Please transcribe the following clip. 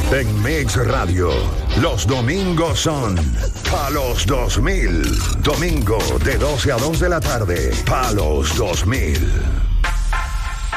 En Mix Radio, los domingos son Palos 2000. Domingo de 12 a 2 de la tarde. Palos 2000.